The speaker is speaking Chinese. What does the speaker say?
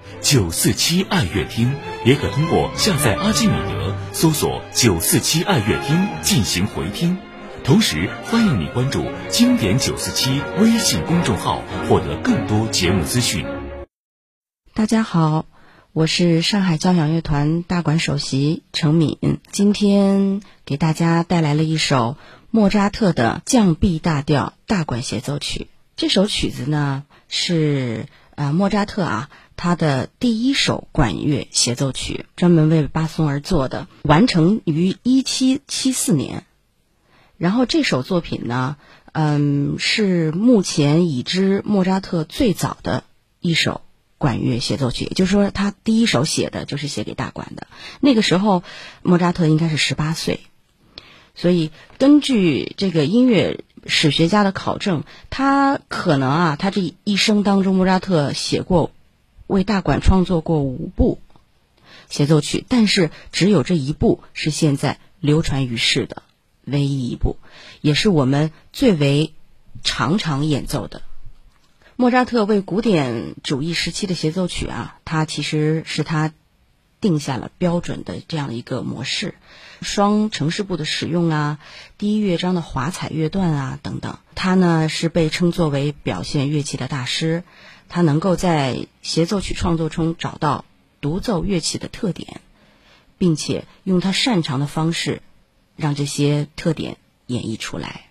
947爱乐厅，也可通过下载阿基米德搜索947爱乐厅进行回听。同时欢迎你关注经典947微信公众号，获得更多节目资讯。 大家好，我是上海交响乐团大管首席程敏，今天给大家带来了一首莫扎特的降 B 大调大管协奏曲。这首曲子呢是莫扎特他的第一首管乐协奏曲，专门为巴松而作的，完成于1774年。然后这首作品呢是目前已知莫扎特最早的一首管乐协奏曲，也就是说他第一首写的就是写给大管的。那个时候莫扎特应该是18岁，所以根据这个音乐史学家的考证，他可能他这一生当中莫扎特为大管创作过5部协奏曲，但是只有这一部是现在流传于世的唯一一部，也是我们最为常演奏的。莫扎特为古典主义时期的协奏曲他其实是他定下了标准的这样一个模式，双呈示部的使用第一乐章的华彩乐段等等。他呢是被称作为表现乐器的大师，他能够在协奏曲创作中找到独奏乐器的特点，并且用他擅长的方式让这些特点演绎出来。